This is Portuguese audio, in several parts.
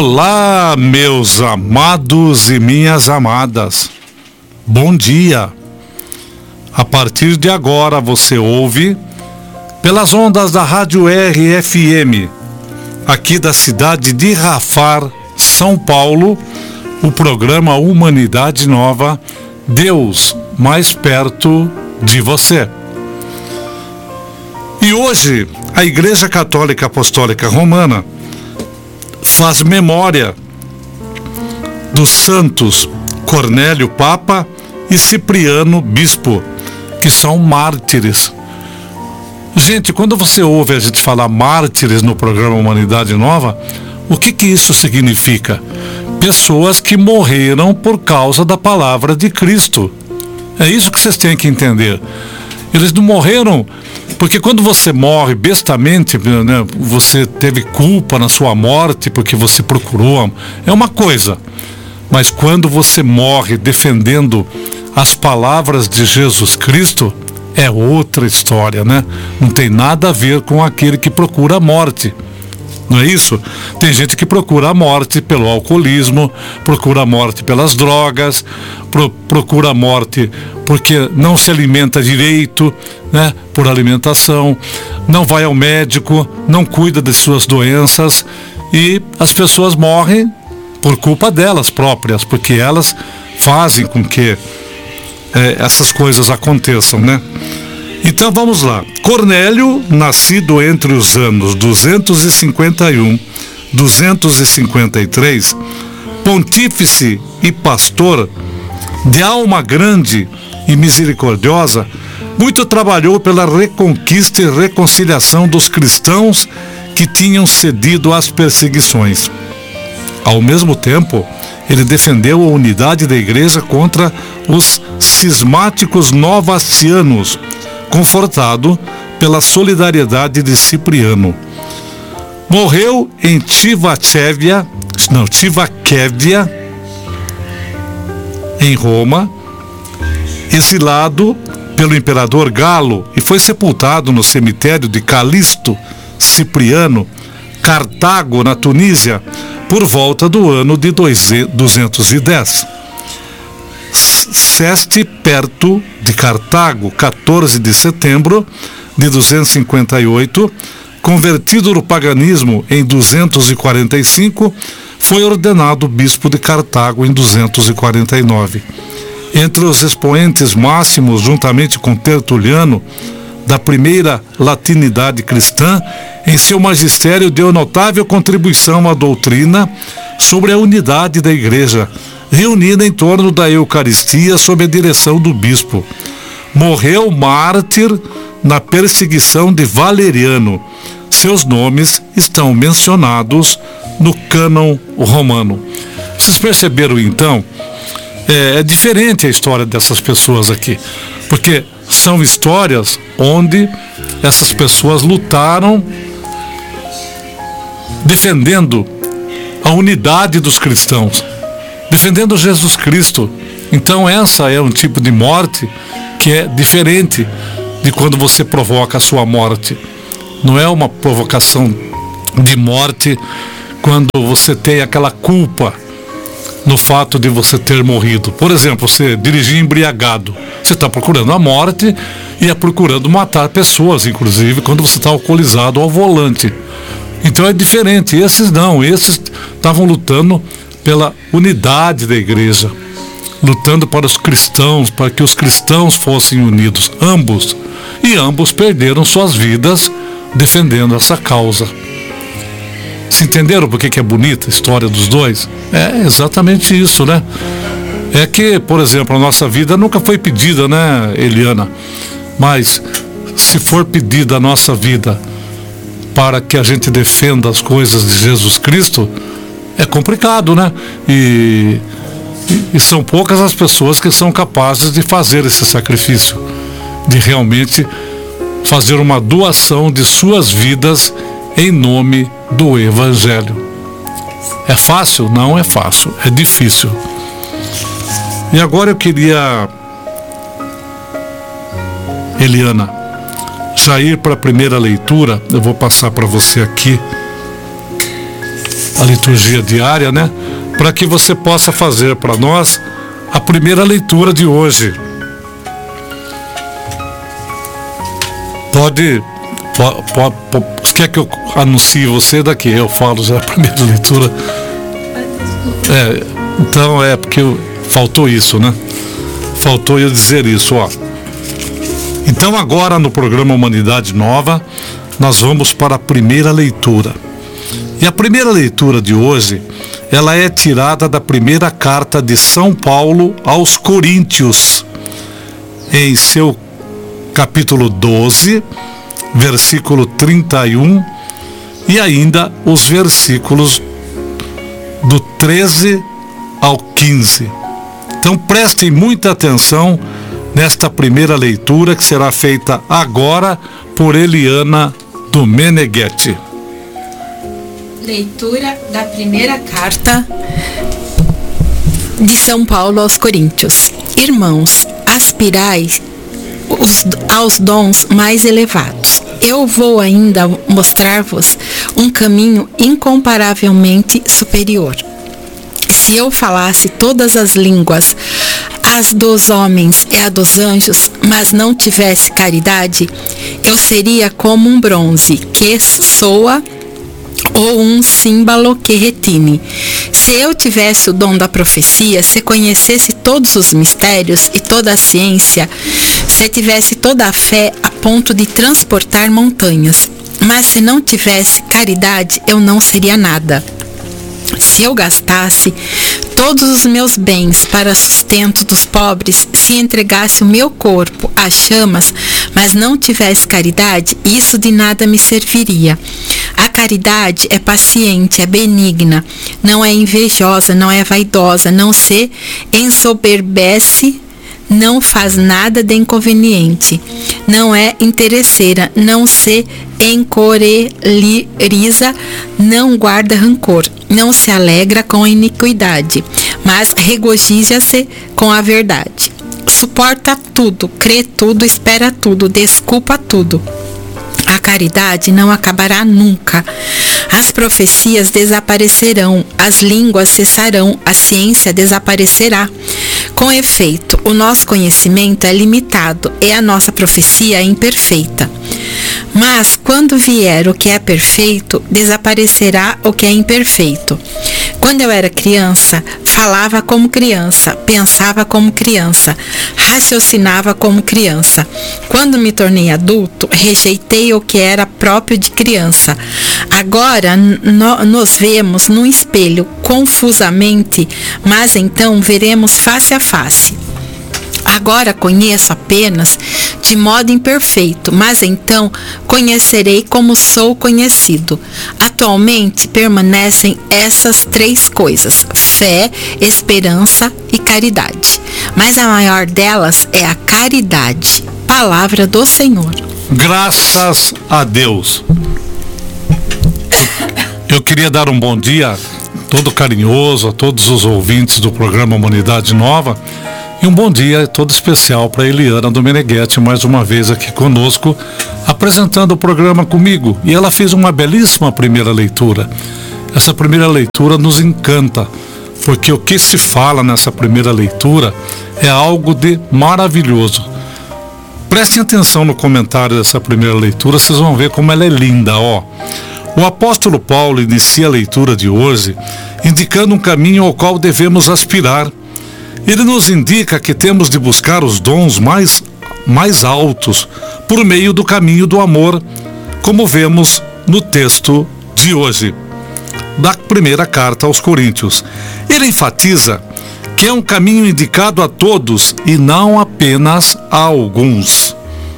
Olá, meus amados e minhas amadas. Bom dia. A partir de agora você ouve pelas ondas da Rádio RFM, aqui da cidade de Rafar, São Paulo, o programa Humanidade Nova, Deus mais perto de você. E hoje a Igreja Católica Apostólica Romana faz memória dos santos Cornélio, Papa, e Cipriano, Bispo, que são mártires. Gente, quando você ouve a gente falar mártires no programa Humanidade Nova, o que isso significa? Pessoas que morreram por causa da palavra de Cristo. É isso que vocês têm que entender. Eles não morreram porque quando você morre bestamente, né, você teve culpa na sua morte porque você procurou, é uma coisa. Mas quando você morre defendendo as palavras de Jesus Cristo, é outra história, né? Não tem nada a ver com aquele que procura a morte. Não é isso? Tem gente que procura a morte pelo alcoolismo, procura a morte pelas drogas, procura a morte porque não se alimenta direito, né? Por alimentação, não vai ao médico, não cuida de suas doenças, e as pessoas morrem por culpa delas próprias, porque elas fazem com que essas coisas aconteçam, né? Então vamos lá. Cornélio, nascido entre os anos 251 e 253, pontífice e pastor, de alma grande e misericordiosa, muito trabalhou pela reconquista e reconciliação dos cristãos que tinham cedido às perseguições. Ao mesmo tempo, ele defendeu a unidade da igreja contra os cismáticos novacianos, confortado pela solidariedade de Cipriano. Morreu em Tivaquévia, em Roma, exilado pelo imperador Galo, e foi sepultado no cemitério de Calixto Cipriano, Cartago, na Tunísia, por volta do ano de 210. Seste, perto de Cartago, 14 de setembro de 258, convertido no paganismo em 245, foi ordenado bispo de Cartago em 249. Entre os expoentes máximos, juntamente com Tertuliano, da primeira latinidade cristã, em seu magistério deu notável contribuição à doutrina sobre a unidade da igreja, reunida em torno da Eucaristia sob a direção do bispo. Morreu mártir na perseguição de Valeriano. Seus nomes estão mencionados no cânon romano. Vocês perceberam então? É diferente a história dessas pessoas aqui, porque são histórias onde essas pessoas lutaram defendendo a unidade dos cristãos, defendendo Jesus Cristo. Então essa é um tipo de morte que é diferente de quando você provoca a sua morte. Não é uma provocação de morte quando você tem aquela culpa no fato de você ter morrido. Por exemplo, você dirigir embriagado. Você está procurando a morte e é procurando matar pessoas, inclusive quando você está alcoolizado ao volante. Então é diferente. Esses não, esses estavam lutando pela unidade da igreja, lutando para os cristãos, para que os cristãos fossem unidos, ambos. E ambos perderam suas vidas defendendo essa causa. Se entenderam por que é bonita a história dos dois? É exatamente isso, né? É que, por exemplo, a nossa vida nunca foi pedida, né, Eliana? Mas se for pedida a nossa vida para que a gente defenda as coisas de Jesus Cristo, é complicado, né? E são poucas as pessoas que são capazes de fazer esse sacrifício, de realmente fazer uma doação de suas vidas em nome do Evangelho. É fácil? Não é fácil, é difícil. E agora eu queria, Eliana, já ir para a primeira leitura. Eu vou passar para você aqui a liturgia diária, né? Para que você possa fazer para nós a primeira leitura de hoje. Pode, quer que eu anuncie você daqui? Eu falo já a primeira leitura. Então porque faltou isso, né? Faltou eu dizer isso, ó. Então agora no programa Humanidade Nova, nós vamos para a primeira leitura. E a primeira leitura de hoje, ela é tirada da primeira carta de São Paulo aos Coríntios, em seu capítulo 12, versículo 31, e ainda os versículos do 13 ao 15. Então prestem muita atenção nesta primeira leitura que será feita agora por Eliana Domeneghetti. Leitura da primeira carta de São Paulo aos Coríntios. Irmãos, aspirai aos dons mais elevados. Eu vou ainda mostrar-vos um caminho incomparavelmente superior. Se eu falasse todas as línguas, as dos homens e a dos anjos, mas não tivesse caridade, eu seria como um bronze que soa ou um símbolo que retine. Se eu tivesse o dom da profecia, se conhecesse todos os mistérios e toda a ciência, se tivesse toda a fé a ponto de transportar montanhas, mas se não tivesse caridade, eu não seria nada. Se eu gastasse todos os meus bens para sustento dos pobres, se entregasse o meu corpo às chamas, mas não tivesse caridade, isso de nada me serviria. A caridade é paciente, é benigna, não é invejosa, não é vaidosa, não se ensoberbece, não faz nada de inconveniente, não é interesseira, não se encoleriza, não guarda rancor, não se alegra com a iniquidade, mas regozija-se com a verdade. Suporta tudo, crê tudo, espera tudo, desculpa tudo. A caridade não acabará nunca. As profecias desaparecerão, as línguas cessarão, a ciência desaparecerá. Com efeito, o nosso conhecimento é limitado e a nossa profecia é imperfeita. Mas, quando vier o que é perfeito, desaparecerá o que é imperfeito. Quando eu era criança, falava como criança, pensava como criança, raciocinava como criança. Quando me tornei adulto, rejeitei o que era próprio de criança. Agora nos vemos num espelho confusamente, mas então veremos face a face. Agora conheço apenas de modo imperfeito, mas então conhecerei como sou conhecido. Atualmente permanecem essas três coisas: fé, esperança e caridade. Mas a maior delas é a caridade. Palavra do Senhor. Graças a Deus. Eu queria dar um bom dia todo carinhoso a todos os ouvintes do programa Humanidade Nova. E um bom dia todo especial para Eliana Domeneghetti, mais uma vez aqui conosco, apresentando o programa comigo. E ela fez uma belíssima primeira leitura. Essa primeira leitura nos encanta, porque o que se fala nessa primeira leitura é algo de maravilhoso. Prestem atenção no comentário dessa primeira leitura, vocês vão ver como ela é linda, ó. O apóstolo Paulo inicia a leitura de hoje indicando um caminho ao qual devemos aspirar. Ele nos indica que temos de buscar os dons mais altos por meio do caminho do amor, como vemos no texto de hoje, da primeira carta aos Coríntios. Ele enfatiza que é um caminho indicado a todos e não apenas a alguns.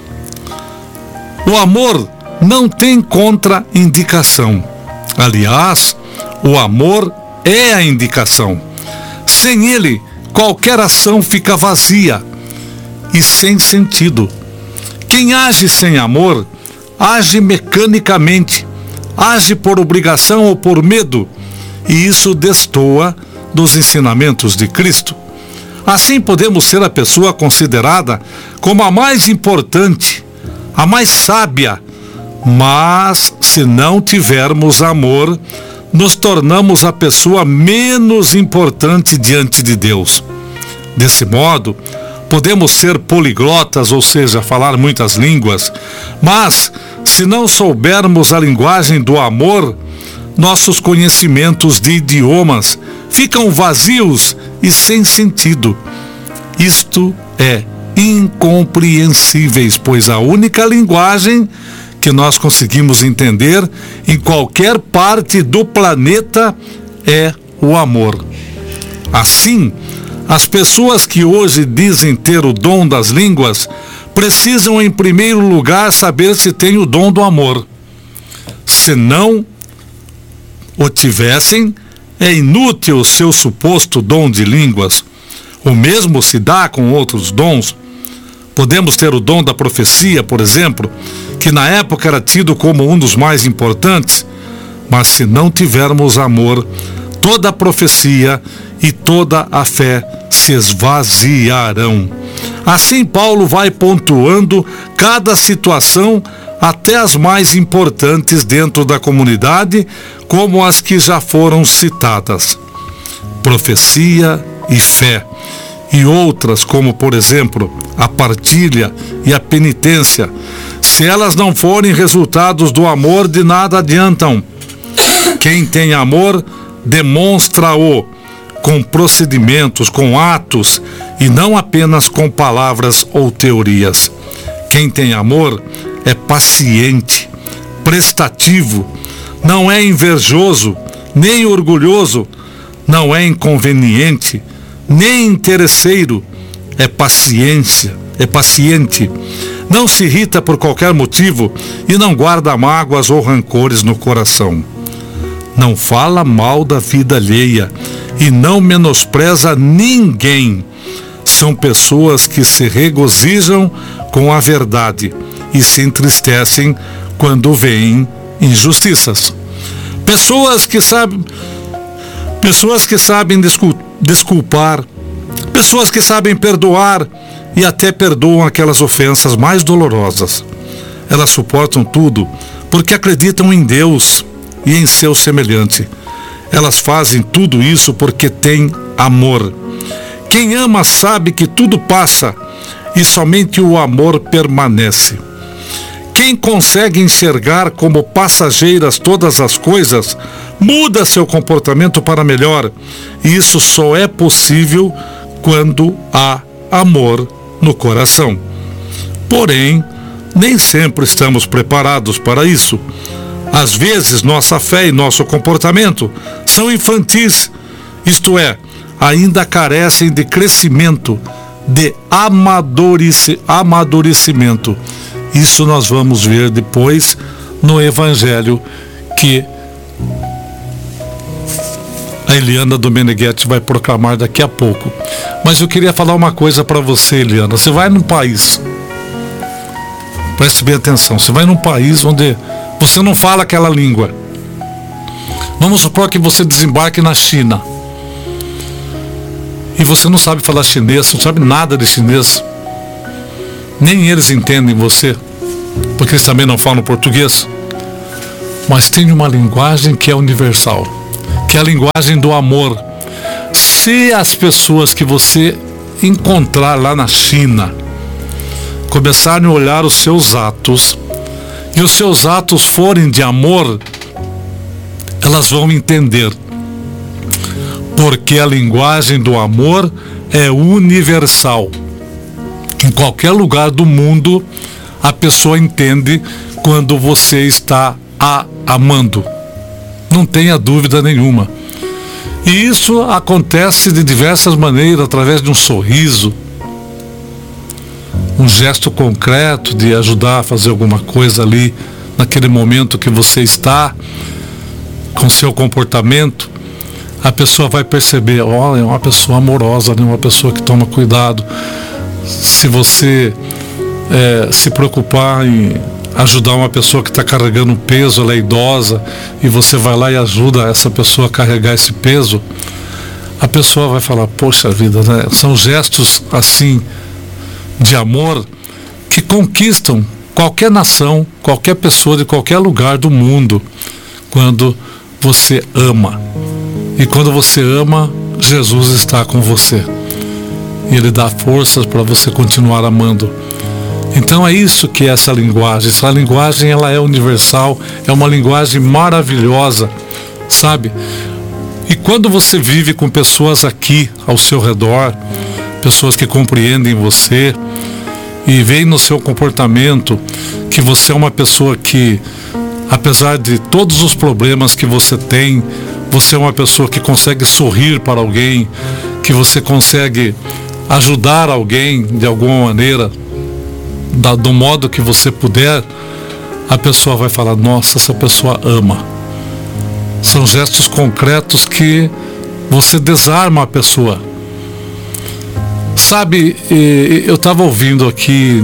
O amor não tem contraindicação. Aliás, o amor é a indicação. Sem ele, qualquer ação fica vazia e sem sentido. Quem age sem amor, age mecanicamente, age por obrigação ou por medo, e isso destoa dos ensinamentos de Cristo. Assim podemos ser a pessoa considerada como a mais importante, a mais sábia, mas se não tivermos amor, nos tornamos a pessoa menos importante diante de Deus. Desse modo, podemos ser poliglotas, ou seja, falar muitas línguas, mas se não soubermos a linguagem do amor, nossos conhecimentos de idiomas ficam vazios e sem sentido. Isto é incompreensíveis, pois a única linguagem que nós conseguimos entender em qualquer parte do planeta é o amor. Assim, as pessoas que hoje dizem ter o dom das línguas precisam, em primeiro lugar, saber se têm o dom do amor. Se não o tivessem, é inútil o seu suposto dom de línguas. O mesmo se dá com outros dons. Podemos ter o dom da profecia, por exemplo, que na época era tido como um dos mais importantes, mas se não tivermos amor, toda a profecia e toda a fé se esvaziarão. Assim, Paulo vai pontuando cada situação, até as mais importantes dentro da comunidade, como as que já foram citadas. Profecia e fé. E outras, como por exemplo, a partilha e a penitência. Se elas não forem resultados do amor, de nada adiantam. Quem tem amor, demonstra-o com procedimentos, com atos, e não apenas com palavras ou teorias. Quem tem amor é paciente, prestativo, não é invejoso, nem orgulhoso, não é inconveniente, nem interesseiro, é paciente, não se irrita por qualquer motivo e não guarda mágoas ou rancores no coração. Não fala mal da vida alheia e não menospreza ninguém. São pessoas que se regozijam com a verdade e se entristecem quando veem injustiças. Pessoas que sabem desculpar, pessoas que sabem perdoar e até perdoam aquelas ofensas mais dolorosas. Elas suportam tudo porque acreditam em Deus e em seu semelhante. Elas fazem tudo isso porque têm amor. Quem ama sabe que tudo passa e somente o amor permanece. Quem consegue enxergar como passageiras todas as coisas, muda seu comportamento para melhor. E isso só é possível quando há amor no coração. Porém, nem sempre estamos preparados para isso. Às vezes, nossa fé e nosso comportamento são infantis, isto é, ainda carecem de crescimento, de amadurecimento. Isso nós vamos ver depois no Evangelho que a Eliana Domeneghetti vai proclamar daqui a pouco. Mas eu queria falar uma coisa para você, Eliana. Você vai num país, preste bem atenção, você vai num país onde você não fala aquela língua. Vamos supor que você desembarque na China e você não sabe falar chinês, não sabe nada de chinês. Nem eles entendem você, porque eles também não falam português. Mas tem uma linguagem que é universal, que é a linguagem do amor. Se as pessoas que você encontrar lá na China começarem a olhar os seus atos, e os seus atos forem de amor, elas vão entender. Porque a linguagem do amor é universal. Em qualquer lugar do mundo, a pessoa entende quando você está a amando. Não tenha dúvida nenhuma. E isso acontece de diversas maneiras, através de um sorriso, um gesto concreto de ajudar a fazer alguma coisa ali, naquele momento que você está, com seu comportamento. A pessoa vai perceber, olha, é uma pessoa amorosa, né? Uma pessoa que toma cuidado. Se você se preocupar em ajudar uma pessoa que está carregando um peso, ela é idosa, e você vai lá e ajuda essa pessoa a carregar esse peso, a pessoa vai falar, poxa vida, né? São gestos assim de amor que conquistam qualquer nação, qualquer pessoa de qualquer lugar do mundo, quando você ama. E quando você ama, Jesus está com você. E Ele dá forças para você continuar amando. Então é isso que é essa linguagem. Essa linguagem, ela é universal, é uma linguagem maravilhosa, sabe? E quando você vive com pessoas aqui ao seu redor, pessoas que compreendem você e veem no seu comportamento que você é uma pessoa que, apesar de todos os problemas que você tem, você é uma pessoa que consegue sorrir para alguém, que você consegue ajudar alguém de alguma maneira, do modo que você puder, a pessoa vai falar: nossa, essa pessoa ama. São gestos concretos que você desarma a pessoa. Sabe, eu estava ouvindo aqui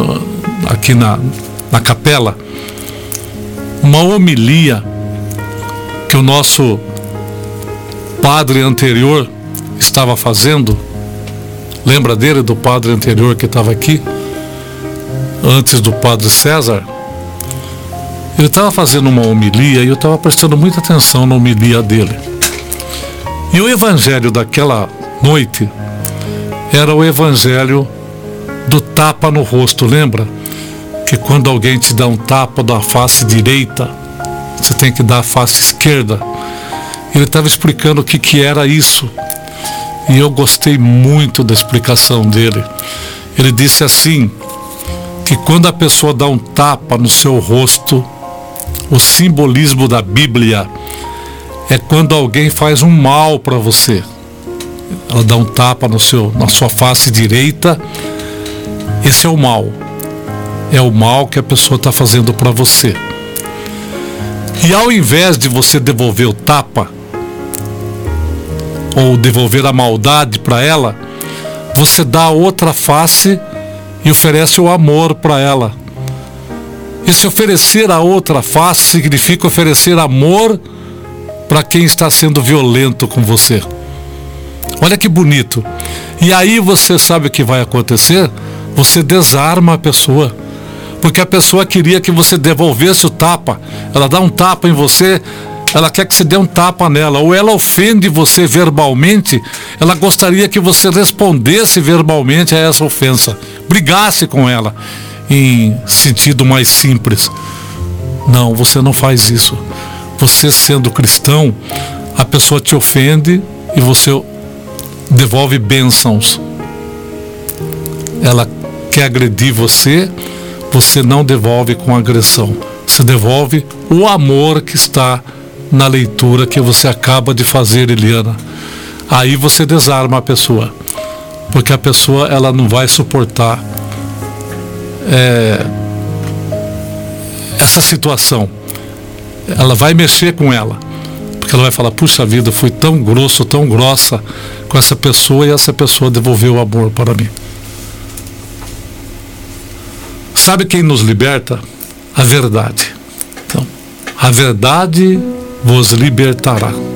na capela uma homilia que o nosso padre anterior estava fazendo. Lembra dele, do padre anterior que estava aqui? Antes do padre César? Ele estava fazendo uma homilia e eu estava prestando muita atenção na homilia dele. E o evangelho daquela noite era o evangelho do tapa no rosto, lembra? Que quando alguém te dá um tapa da face direita, você tem que dar a face esquerda. Ele estava explicando o que era isso. E eu gostei muito da explicação dele. Ele disse assim, que quando a pessoa dá um tapa no seu rosto, o simbolismo da Bíblia é quando alguém faz um mal para você. Ela dá um tapa na sua face direita. Esse é o mal. É o mal que a pessoa está fazendo para você. E ao invés de você devolver o tapa, ou devolver a maldade para ela, você dá a outra face e oferece o amor para ela. Esse oferecer a outra face significa oferecer amor para quem está sendo violento com você. Olha que bonito. E aí você sabe o que vai acontecer? Você desarma a pessoa. Porque a pessoa queria que você devolvesse o tapa. Ela dá um tapa em você, ela quer que você dê um tapa nela. Ou ela ofende você verbalmente, ela gostaria que você respondesse verbalmente a essa ofensa. Brigasse com ela, em sentido mais simples. Não, você não faz isso. Você, sendo cristão, a pessoa te ofende e você devolve bênçãos. Ela quer agredir você, você não devolve com agressão. Você devolve o amor que está na leitura que você acaba de fazer, Eliana. Aí você desarma a pessoa, porque a pessoa, ela não vai suportar essa situação. Ela vai mexer com ela, porque ela vai falar: puxa vida, fui tão grosso, tão grossa com essa pessoa, e essa pessoa devolveu o amor para mim. Sabe quem nos liberta? A verdade. Então, a verdade vos libertará.